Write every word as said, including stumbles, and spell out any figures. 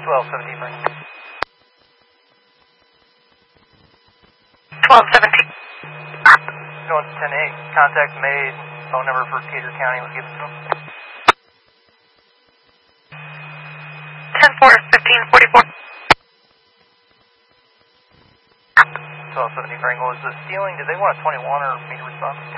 twelve seventeen, Frank. twelve seventeen. Going to ten eight. Contact made. Phone number for Gator County was given to him. ten four, fifteen forty-four. twelve seventeen, Frank. Was the stealing, did they want a twenty-one or meter response?